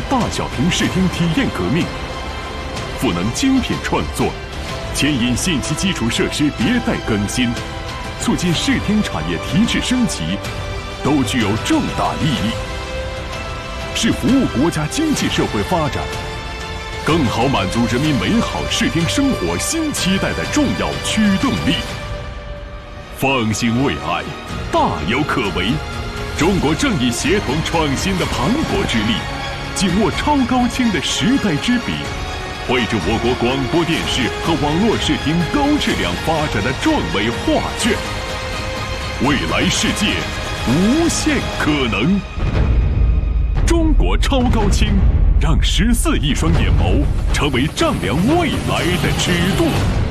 大小屏视听体验革命，赋能精品创作，牵引信息基础设施迭代更新，促进视听产业提质升级，都具有重大意义，是服务国家经济社会发展，更好满足人民美好视听生活新期待的重要驱动力。放心未来，大有可为。中国正以协同创新的磅礴之力，紧握超高清的时代之笔，绘制我国广播电视和网络视听高质量发展的壮伟画卷。未来世界无限可能。中国超高清，让14亿双眼眸成为丈量未来的尺度。